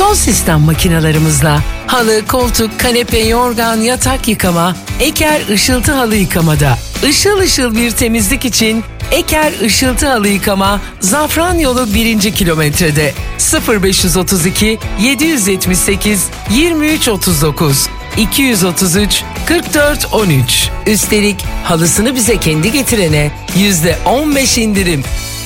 Son sistem makinalarımızla halı, koltuk, kanepe, yorgan, yatak yıkama, Eker ışıltı halı yıkamada. Işıl ışıl bir temizlik için Eker ışıltı halı yıkama Zafranyolu 1. kilometrede 0532 778 2339 233 44 13. Üstelik halısını bize kendi getirene %15 indirim.